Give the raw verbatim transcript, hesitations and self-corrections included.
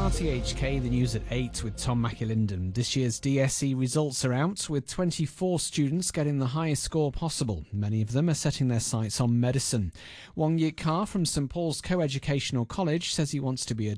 R T H K, the news at eight with Tom McAlinden. This year's D S E results are out, with twenty-four students getting the highest score possible. Many of them are setting their sights on medicine. Wong Yik Ka from St Paul's Co-Educational College says he wants to be a